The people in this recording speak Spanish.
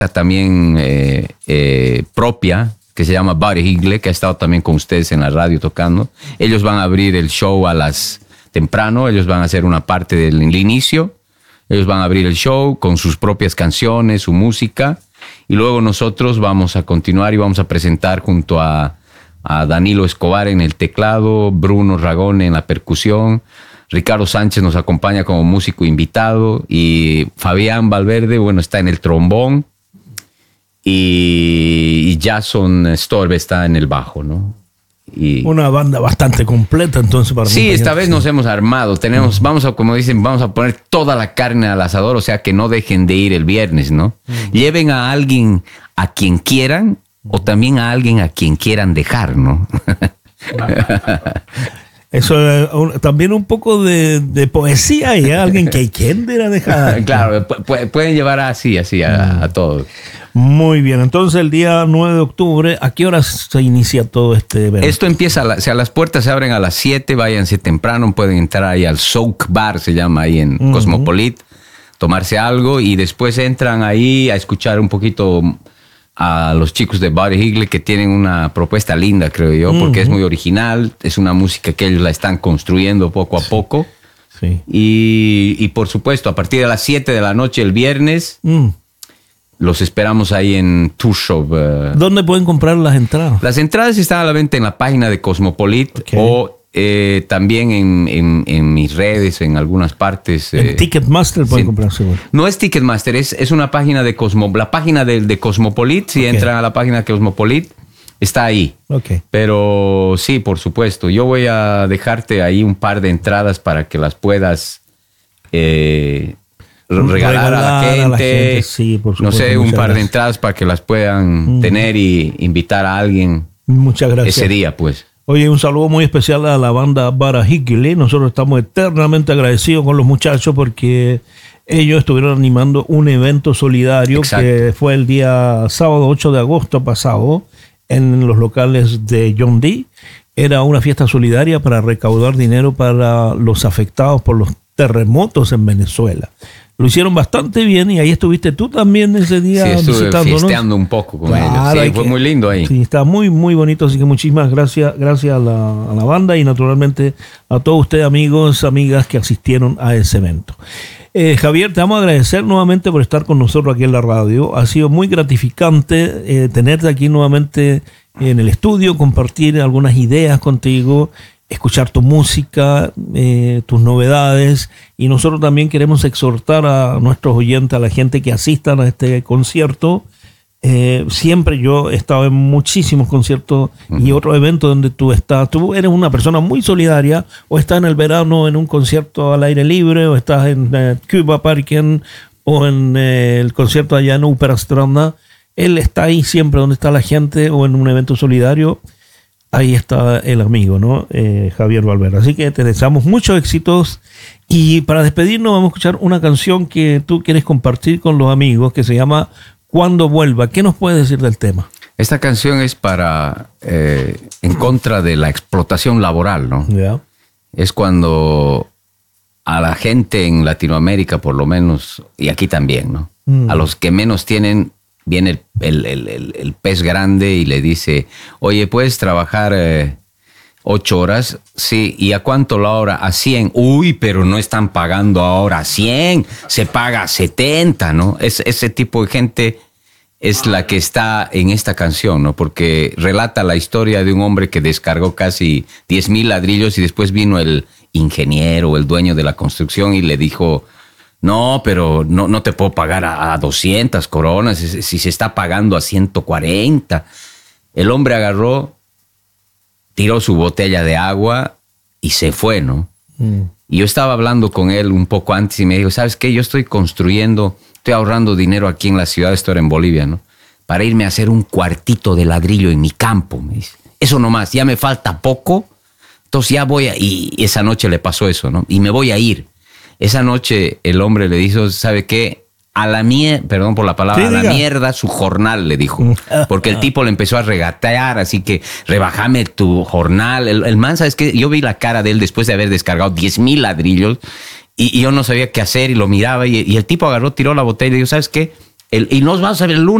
también propia, que se llama Buddy Higley, que ha estado también con ustedes en la radio tocando. Ellos van a abrir el show temprano, ellos van a hacer una parte del inicio, ellos van a abrir el show con sus propias canciones, su música, y luego nosotros vamos a continuar y vamos a presentar junto a Danilo Escobar en el teclado, Bruno Ragone en la percusión, Ricardo Sánchez nos acompaña como músico invitado y Fabián Valverde, está en el trombón y Jason Storbe está en el bajo, ¿no? Y una banda bastante completa entonces para sí, esta vez nos hemos armado. Vamos a, como dicen, vamos a poner toda la carne al asador, o sea que no dejen de ir el viernes, ¿no? Lleven a alguien a quien quieran o también a alguien a quien quieran dejar, ¿no? Eso también un poco de poesía y alguien que quiera dejar. Claro, pueden llevar así a todos. Muy bien, entonces el día 9 de octubre, ¿a qué horas se inicia todo este evento? Esto empieza, las puertas se abren a las 7, váyanse temprano, pueden entrar ahí al Soak Bar, se llama ahí en Cosmopolit, tomarse algo y después entran ahí a escuchar un poquito a los chicos de Buddy Higley, que tienen una propuesta linda, creo yo, porque es muy original, es una música que ellos la están construyendo poco a poco. Sí. Y por supuesto, a partir de las 7 de la noche el viernes, los esperamos ahí en Tour Shop. ¿Dónde pueden comprar las entradas? Las entradas están a la venta en la página de Cosmopolit, okay, o también en mis redes, en algunas partes. En Ticketmaster pueden comprar, seguro. No es Ticketmaster, es una página de la página de Cosmopolit. Si entran a la página de Cosmopolit, está ahí. Okay. Pero sí, por supuesto. Yo voy a dejarte ahí un par de entradas para que las puedas regalar a la gente. Sí, por supuesto, no sé, un par de entradas para que las puedan tener y invitar a alguien. Muchas gracias. Ese día, pues. Oye, un saludo muy especial a la banda Buddy Higley. Nosotros estamos eternamente agradecidos con los muchachos porque ellos estuvieron animando un evento solidario. Exacto. Que fue el día sábado 8 de agosto pasado en los locales de John D. Era una fiesta solidaria para recaudar dinero para los afectados por los terremotos en Venezuela. Lo hicieron bastante bien y ahí estuviste tú también ese día. Sí, estuve fiesteando un poco con ellos. Sí, fue muy lindo ahí. Sí, está muy, muy bonito. Así que muchísimas gracias a la banda y naturalmente a todos ustedes, amigos, amigas que asistieron a ese evento. Javier, te vamos a agradecer nuevamente por estar con nosotros aquí en la radio. Ha sido muy gratificante tenerte aquí nuevamente en el estudio, compartir algunas ideas contigo, escuchar tu música, tus novedades, y nosotros también queremos exhortar a nuestros oyentes, a la gente que asistan a este concierto. Siempre yo he estado en muchísimos conciertos y otros eventos donde tú estás. Tú eres una persona muy solidaria, o estás en el verano en un concierto al aire libre, o estás en Cuba Parken, o en el concierto allá en Ópera Stranda. Él está ahí siempre donde está la gente, o en un evento solidario. Ahí está el amigo, ¿no? Javier Valverde. Así que te deseamos muchos éxitos. Y para despedirnos vamos a escuchar una canción que tú quieres compartir con los amigos, que se llama Cuando Vuelva. ¿Qué nos puedes decir del tema? Esta canción es en contra de la explotación laboral, ¿no? Yeah. Es cuando a la gente en Latinoamérica, por lo menos, y aquí también, ¿no? A los que menos tienen, viene el pez grande y le dice, oye, ¿puedes trabajar 8 horas? Sí. ¿Y a cuánto la hora? A 100. Uy, pero no están pagando ahora 100, se paga 70, ¿no? Ese tipo de gente es la que está en esta canción, ¿no? Porque relata la historia de un hombre que descargó casi 10,000 ladrillos y después vino el ingeniero, el dueño de la construcción, y le dijo, no, pero no te puedo pagar a 200 coronas si se está pagando a 140. El hombre agarró, tiró su botella de agua y se fue, ¿no? Y yo estaba hablando con él un poco antes y me dijo, ¿sabes qué? Yo estoy ahorrando dinero aquí en la ciudad, esto era en Bolivia, ¿no? Para irme a hacer un cuartito de ladrillo en mi campo, me dice. Eso nomás, ya me falta poco, entonces ya y esa noche le pasó eso, ¿no? Y me voy a ir. Esa noche el hombre le dijo, ¿sabe qué? Perdón por la palabra, sí, a la mierda su jornal, le dijo. Porque el tipo le empezó a regatear, así que rebájame tu jornal. El man, ¿sabes qué? Yo vi la cara de él después de haber descargado 10,000 ladrillos y yo no sabía qué hacer y lo miraba y el tipo agarró, tiró la botella y dijo, ¿sabes qué? Y nos vamos a ver el lunes.